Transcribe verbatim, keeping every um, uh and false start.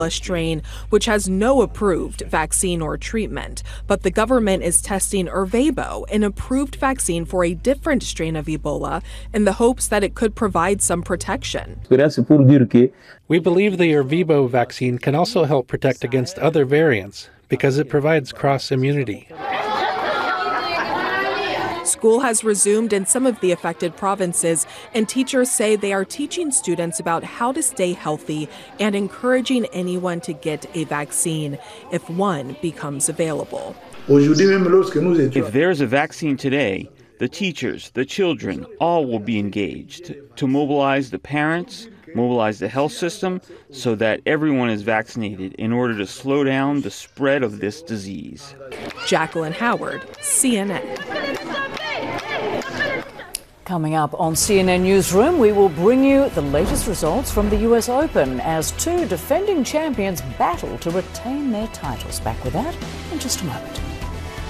strain, which has no approved vaccine or treatment. But the government is testing Ervebo, an approved vaccine for a different strain of Ebola, in the hopes that it could provide some protection. We believe the Ervebo vaccine can also help protect against other variants because it provides cross-immunity. School has resumed in some of the affected provinces, and teachers say they are teaching students about how to stay healthy and encouraging anyone to get a vaccine if one becomes available. If there's a vaccine today, the teachers, the children, all will be engaged to mobilize the parents, mobilize the health system so that everyone is vaccinated in order to slow down the spread of this disease. Jacqueline Howard, C N N. Coming up on C N N Newsroom, we will bring you the latest results from the U S Open as two defending champions battle to retain their titles. Back with that in just a moment.